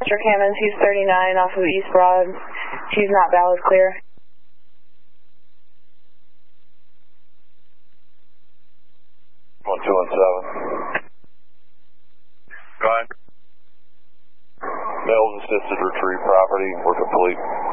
Patrick Hammonds, he's 39 off of East Broad. He's not valid clear. 1217. Go ahead. Males assisted retrieve property. We're complete.